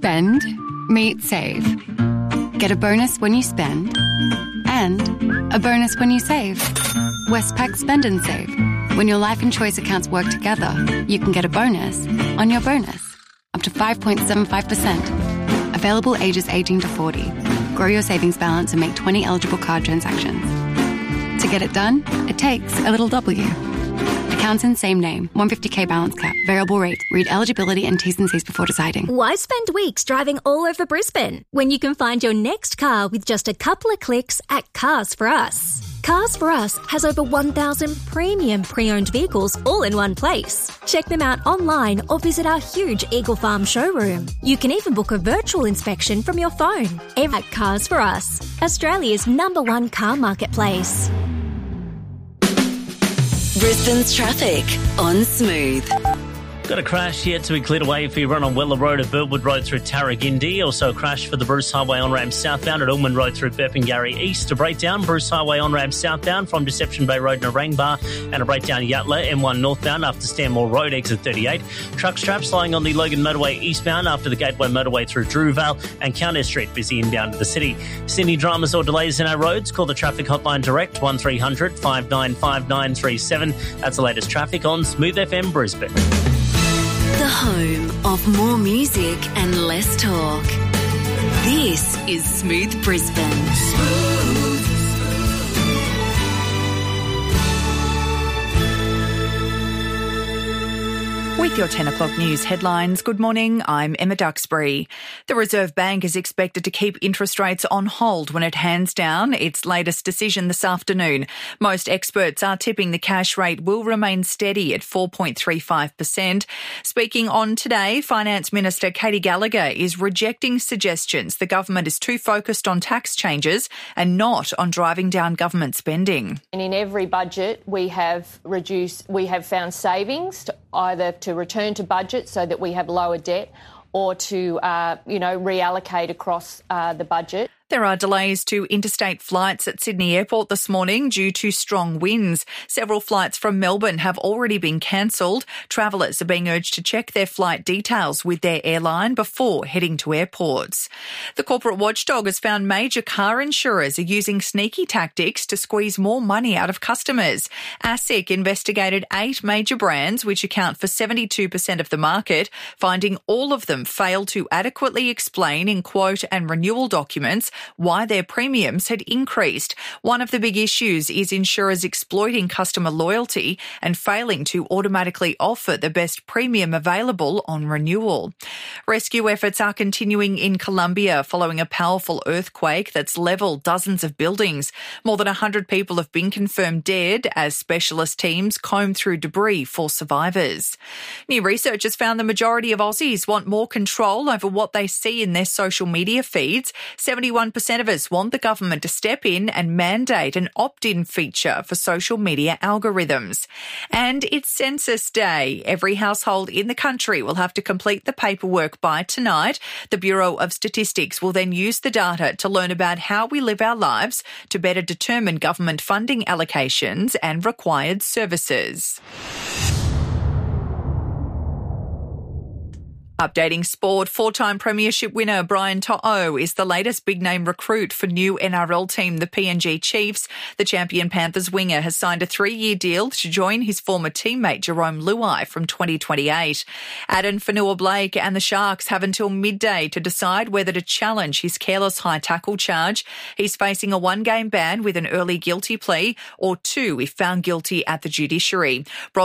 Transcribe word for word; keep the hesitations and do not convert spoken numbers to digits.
Spend, meet, save. Get a bonus when you spend and a bonus when you save. Westpac Spend and Save. When your life and choice accounts work together, you can get a bonus on your bonus, up to five point seven five percent. Available ages eighteen to forty. Grow your savings balance and make twenty eligible card transactions. To get it done, it takes a little W. Accounts in same name, one hundred fifty thousand balance cap, variable rate. Read eligibility and T's and C's before deciding. Why spend weeks driving all over Brisbane when you can find your next car with just a couple of clicks at Cars for Us? Cars for Us has over one thousand premium pre-owned vehicles all in one place. Check them out online or visit our huge Eagle Farm showroom. You can even book a virtual inspection from your phone. At Cars for Us, Australia's number one car marketplace. Brisbane's traffic on Smooth. Got a crash yet to be cleared away for your run on Weller Road at Burwood Road through Tarragindi. Also a crash for the Bruce Highway on-ramp southbound at Ullman Road through Burpengary East. A breakdown, Bruce Highway on-ramp southbound from Deception Bay Road to Narangba. And a breakdown Yatla, M one northbound after Stanmore Road, exit thirty-eight. Truck straps lying on the Logan Motorway eastbound after the Gateway Motorway through Drewvale. And Countess Street busy inbound to the city. Sydney dramas or delays in our roads? Call the traffic hotline direct, one three hundred, five nine five nine three seven. That's the latest traffic on Smooth F M Brisbane. The home of more music and less talk. This is Smooth Brisbane. Smooth. With your ten o'clock news headlines, good morning, I'm Emma Duxbury. The Reserve Bank is expected to keep interest rates on hold when it hands down its latest decision this afternoon. Most experts are tipping the cash rate will remain steady at four point three five percent. Speaking on Today, Finance Minister Katie Gallagher is rejecting suggestions the government is too focused on tax changes and not on driving down government spending. And in every budget, we have reduced, we have found savings to either to return to budget so that we have lower debt or to, uh, you know, reallocate across uh, the budget. There are delays to interstate flights at Sydney Airport this morning due to strong winds. Several flights from Melbourne have already been cancelled. Travellers are being urged to check their flight details with their airline before heading to airports. The corporate watchdog has found major car insurers are using sneaky tactics to squeeze more money out of customers. ASIC investigated eight major brands, which account for seventy-two percent of the market, finding all of them failed to adequately explain in quote and renewal documents why their premiums had increased. One of the big issues is insurers exploiting customer loyalty and failing to automatically offer the best premium available on renewal. Rescue efforts are continuing in Colombia following a powerful earthquake that's levelled dozens of buildings. More than one hundred people have been confirmed dead as specialist teams comb through debris for survivors. New research has found the majority of Aussies want more control over what they see in their social media feeds. seventy-one percent of us want the government to step in and mandate an opt-in feature for social media algorithms. And it's Census Day. Every household in the country will have to complete the paperwork by tonight. The Bureau of Statistics will then use the data to learn about how we live our lives to better determine government funding allocations and required services. Updating sport, four-time premiership winner Brian To'o is the latest big-name recruit for new N R L team, the P N G Chiefs. The champion Panthers winger has signed a three-year deal to join his former teammate Jerome Luai from twenty twenty-eight. Aden Fanua-Blake and the Sharks have until midday to decide whether to challenge his careless high tackle charge. He's facing a one-game ban with an early guilty plea or two if found guilty at the judiciary.